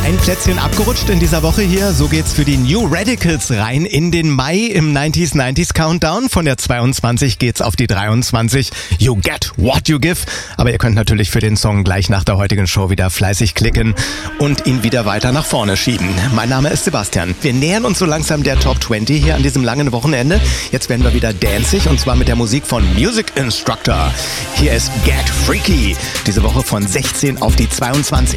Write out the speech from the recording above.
Ein Plätzchen abgerutscht in dieser Woche hier. So geht's für die New Radicals rein in den Mai im 90s Countdown. Von der 22 geht's auf die 23. You get what you give. Aber ihr könnt natürlich für den Song gleich nach der heutigen Show wieder fleißig klicken und ihn wieder weiter nach vorne schieben. Mein Name ist Sebastian. Wir nähern uns so langsam der Top 20 hier an diesem langen Wochenende. Jetzt werden wir wieder danzig und zwar mit der Musik von Music Instructor. Hier ist Get Freaky. Diese Woche von 16 auf die 22.